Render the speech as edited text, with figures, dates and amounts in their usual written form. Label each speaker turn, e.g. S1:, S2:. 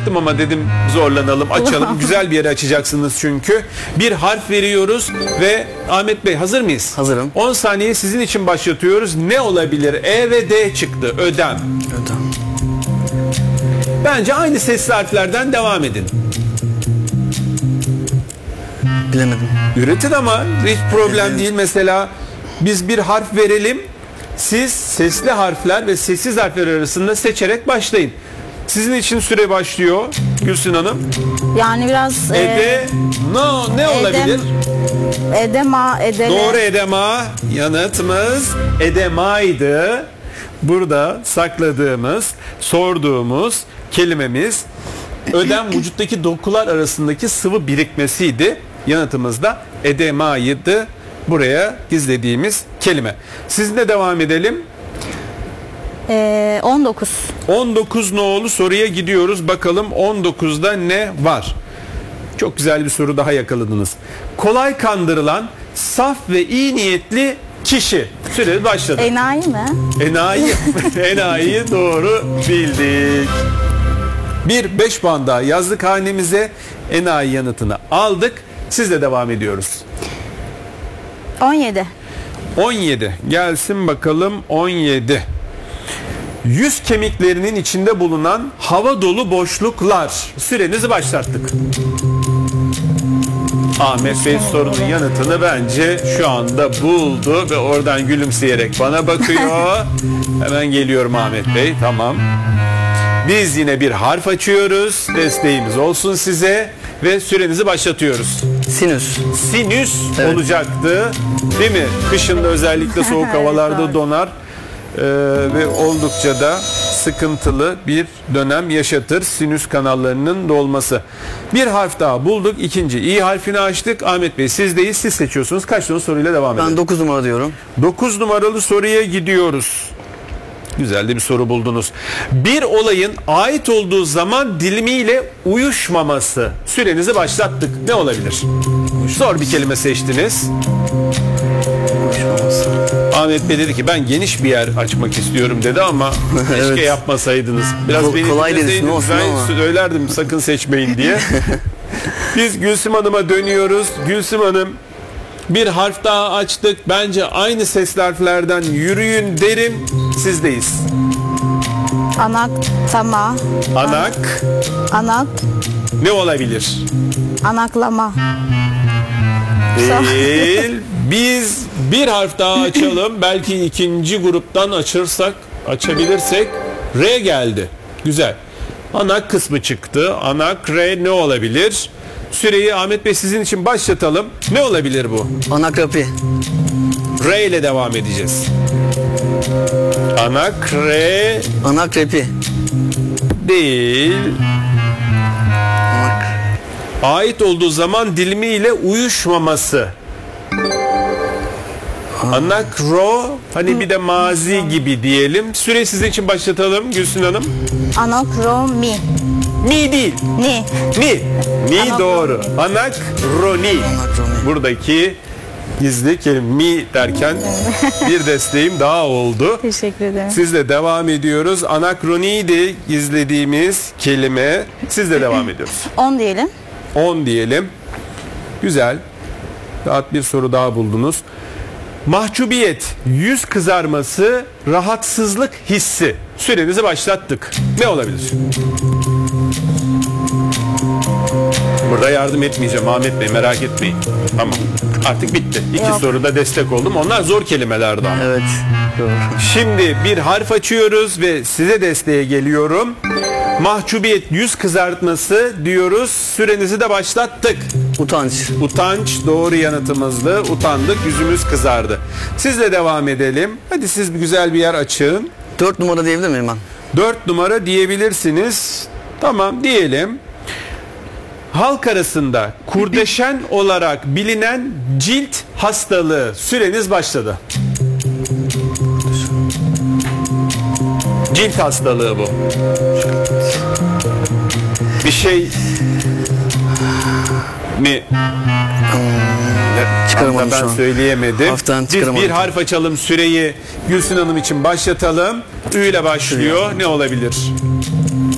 S1: açtım ama dedim zorlanalım, açalım. Güzel bir yere açacaksınız çünkü. Bir harf veriyoruz ve Ahmet Bey hazır mıyız?
S2: Hazırım.
S1: 10 saniye sizin için başlatıyoruz. Ne olabilir? E ve D çıktı. Ödem.
S2: Ödem.
S1: Bence aynı sesli harflerden devam edin.
S2: Bilemedim.
S1: Üretin ama hiç problem değil. Mesela biz bir harf verelim. Siz sesli harfler ve sessiz harfler arasında seçerek başlayın. Sizin için süre başlıyor Gülsün Hanım.
S3: Yani biraz
S1: ne olabilir?
S3: edema, edele.
S1: Doğru, edema. Yanıtımız edemaydı. Burada sakladığımız, sorduğumuz kelimemiz ödem vücuttaki dokular arasındaki sıvı birikmesiydi. Yanıtımız da edemaydı. Buraya gizlediğimiz kelime. Sizinle devam edelim.
S3: 19.
S1: 19 nolu soruya gidiyoruz. Bakalım 19'da ne var? Çok güzel bir soru daha yakaladınız. Kolay kandırılan, saf ve iyi niyetli kişi. Süre başladı.
S3: Enayi mi?
S1: Enayi. Enayi doğru bildik. 5 puan daha yazdık hanemize. Enayi yanıtını aldık. Sizle devam ediyoruz.
S3: 17.
S1: 17. Gelsin bakalım 17. Yüz kemiklerinin içinde bulunan hava dolu boşluklar. Sürenizi başlattık. Ahmet Bey sorunun yanıtını bence şu anda buldu ve oradan gülümseyerek bana bakıyor. Hemen geliyorum Ahmet Bey. Tamam. Biz yine bir harf açıyoruz. Desteğimiz olsun size ve sürenizi başlatıyoruz.
S2: Sinüs.
S1: Sinüs
S2: Evet.
S1: olacaktı. Değil mi? Kışın da özellikle soğuk havalarda
S3: Evet,
S1: donar. Ve oldukça da sıkıntılı bir dönem yaşatır sinüs kanallarının dolması. Bir harf daha bulduk. İkinci i harfini açtık. Ahmet Bey sizdeyiz. Siz seçiyorsunuz. Kaç numaralı soruyla devam edelim?
S2: Ben 9 numara diyorum.
S1: 9 numaralı soruya gidiyoruz. Güzel de bir soru buldunuz. Bir olayın ait olduğu zaman dilimiyle uyuşmaması. Sürenizi başlattık. Ne olabilir? Zor bir kelime seçtiniz. Ahmet Bey dedi ki ben geniş bir yer açmak istiyorum dedi ama keşke
S2: Evet.
S1: yapmasaydınız. Biraz beni
S2: Kolay
S1: dinleseydiniz,
S2: dedirsin, olsun
S1: ben
S2: ama.
S1: söylerdim sakın seçmeyin diye. Biz Gülsüm Hanım'a dönüyoruz. Gülsüm Hanım bir harf daha açtık. Bence aynı sesli harflerden yürüyün derim. Sizdeyiz.
S3: Anaktama.
S1: Anak
S3: Anak.
S1: ne olabilir?
S3: Anaklama.
S1: Değil. Biz bir harf daha açalım. Belki ikinci gruptan açabilirsek. R geldi. Güzel. Anak kısmı çıktı. Anak, R ne olabilir? Süreyi Ahmet Bey sizin için başlatalım. Ne olabilir bu?
S2: Anakrapi.
S1: R ile devam edeceğiz. Anak, R
S2: Anakrepi.
S1: değil.
S2: Anak.
S1: Ait olduğu zaman dilimiyle uyuşmaması. Anakro hani bir de mazi gibi diyelim. Süre sizin için başlatalım Gülsün Hanım.
S3: Anakromi.
S1: Mi değil.
S3: Ni.
S1: Mi. Mi
S3: Anakromi.
S1: doğru. Anakroni.
S2: Anakroni.
S1: Buradaki gizli kelime mi derken bir desteğim daha oldu.
S3: Teşekkür ederim.
S1: Sizle devam ediyoruz. Anakroniydi gizlediğimiz kelime. Sizle devam ediyoruz.
S3: 10 diyelim.
S1: 10 diyelim. Güzel. Rahat bir soru daha buldunuz. Mahcubiyet, yüz kızarması, rahatsızlık hissi. Sürenizi başlattık. Ne olabilir? Burada yardım etmeyeceğim Ahmet Bey, merak etmeyin. Tamam. Artık bitti. İki
S3: Yok.
S1: soruda destek oldum. Onlar zor kelimelerdi ama.
S2: Evet. Doğru.
S1: Şimdi bir harf açıyoruz ve size desteğe geliyorum. Mahcubiyet, yüz kızartması diyoruz. Sürenizi de başlattık.
S2: Utanç.
S1: Utanç doğru yanıtımızdı. Utandık, yüzümüz kızardı. Sizle devam edelim. Hadi siz bir güzel bir yer açın.
S2: 4 numara diyebilir miyim ben?
S1: 4 numara diyebilirsiniz. Tamam diyelim. Halk arasında kurdeşen olarak bilinen cilt hastalığı. Süreniz başladı. Cilt hastalığı bu. Bir şey mi?
S2: Çıkaramadım
S1: Ben
S2: şu an.
S1: söyleyemedim.
S2: Hafiften
S1: Biz
S2: çıkaramadım.
S1: bir harf açalım, süreyi Gülsün Hanım için başlatalım. Ü ile başlıyor. Ne olabilir?